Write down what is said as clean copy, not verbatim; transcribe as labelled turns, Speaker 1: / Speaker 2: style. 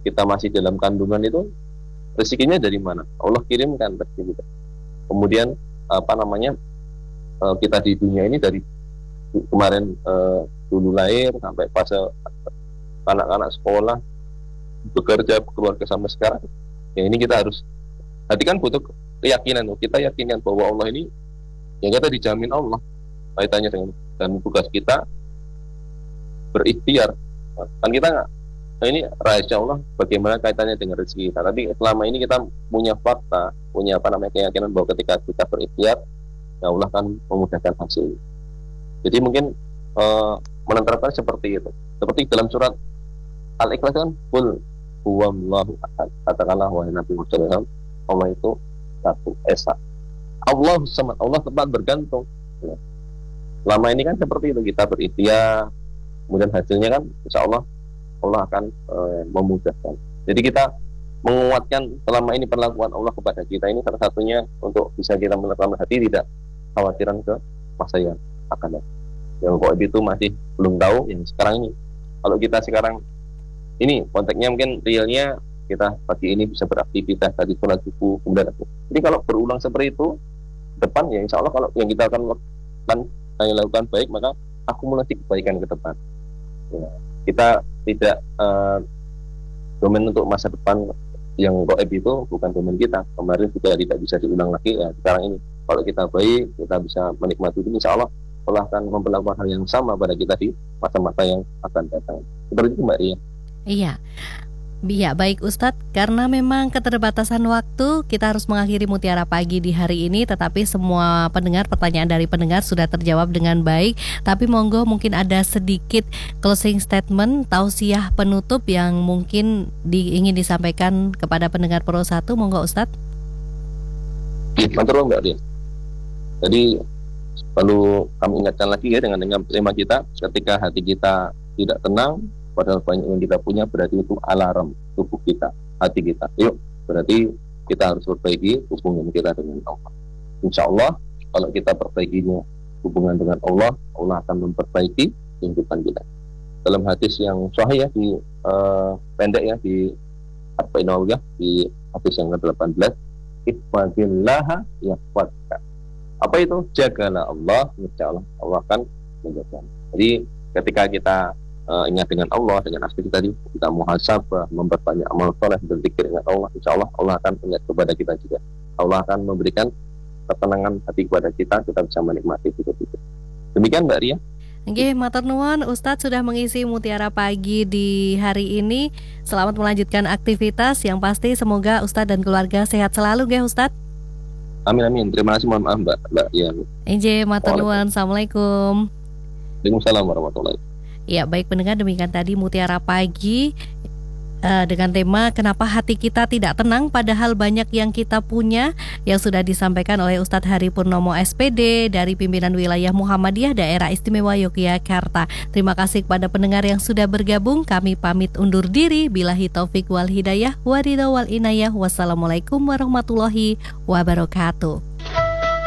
Speaker 1: kita masih dalam kandungan itu rezekinya dari mana? Allah kirimkan rezeki kita. Kemudian kita di dunia ini dari kemarin dulu lahir sampai fase anak-anak sekolah, bekerja, keluarga sampai sekarang. Ya ini kita harus, tadi kan butuh keyakinan. Kita yakinkan bahwa Allah ini yang kita dijamin Allah kaitannya dengan, dan tugas kita berikhtiar. Kan kita nggak, nah ini rahasia Allah bagaimana kaitannya dengan rezeki kita. Tapi selama ini kita punya fakta, punya keyakinan bahwa ketika kita berikhtiar, ya Allah kan memudahkan hasil. Jadi mungkin menerapkan seperti itu. Seperti dalam surat Al-Ikhlas kan, Qul huwallahu ahad, katakanlah wahai Nabi Muhammad, Allah itu satu esa. Allah samad, Allah tempat bergantung. Ya. Selama ini kan seperti itu, kita berikhtiar, kemudian hasilnya kan insya Allah Allah akan memudahkan. Jadi kita menguatkan selama ini perlakuan Allah kepada kita ini salah satunya untuk bisa kita menetapkan hati tidak khawatiran ke masa yang akan datang. Yang gaib itu masih belum tahu yang sekarang ini. Kalau kita sekarang ini konteksnya mungkin realnya kita pagi ini bisa beraktivitas tadi sholat subuh kemudian aku. Jadi kalau berulang seperti itu depan ya insya Allah kalau yang kita akan lakukan baik maka akumulasi kebaikan ke depan. Ya, kita tidak domain untuk masa depan yang gaib itu bukan domain kita. Kemarin juga tidak bisa diulang lagi ya. Sekarang ini kalau kita baik kita bisa menikmati itu insya Allah Allah akan memperlakukan hal yang sama pada kita di masa-masa yang akan datang. Seperti itu Mbak Ria.
Speaker 2: Iya. Ya, baik Ustadz, karena memang keterbatasan waktu kita harus mengakhiri Mutiara Pagi di hari ini, tetapi semua pertanyaan dari pendengar sudah terjawab dengan baik. Tapi monggo mungkin ada sedikit closing statement, tausiah penutup yang mungkin ingin disampaikan kepada pendengar Pro 1, monggo Ustadz.
Speaker 1: Mantul Mbak Ria. Jadi perlu kami ingatkan lagi ya dengan tema kita, ketika hati kita tidak tenang padahal banyak yang kita punya, berarti itu alarm tubuh kita, hati kita. Yuk, berarti kita harus perbaiki hubungan kita dengan Allah. Insya Allah, kalau kita perbaikinya hubungan dengan Allah, Allah akan memperbaiki kehidupan kita. Dalam hadis yang sahih ya, di pendek ya, di Arba'in di hadis yang ke-18, Ihfadillaha yahfadka. Apa itu? Jagalah Allah, insya Allah, Allah akan menjaga. Jadi ketika kita ingat dengan Allah, dengan aspek tadi, kita muhasabah, memperbanyak amal soleh, berzikir dengan Allah, insya Allah Allah akan ingat kepada kita juga. Allah akan memberikan ketenangan hati kepada kita bisa menikmati hidup itu. Demikian Mbak Ria.
Speaker 2: Nggih, matur nuwun Ustadz sudah mengisi Mutiara Pagi di hari ini. Selamat melanjutkan aktivitas, yang pasti semoga Ustadz dan keluarga sehat selalu nggih Ustadz.
Speaker 1: Amin amin. Terima kasih, mohon maaf Mbak ya.
Speaker 2: Nggih, matur nuwun. Assalamualaikum.
Speaker 1: Waalaikumsalam warahmatullahi wabarakatuh.
Speaker 2: Ya, baik pendengar, demikian tadi Mutiara Pagi dengan tema kenapa hati kita tidak tenang padahal banyak yang kita punya, yang sudah disampaikan oleh Ustadz Hari Purnomo SPD dari Pimpinan Wilayah Muhammadiyah Daerah Istimewa Yogyakarta. Terima kasih kepada pendengar yang sudah bergabung. Kami pamit undur diri. Billahi taufik wal hidayah, waridha wal inayah. Wassalamualaikum warahmatullahi wabarakatuh.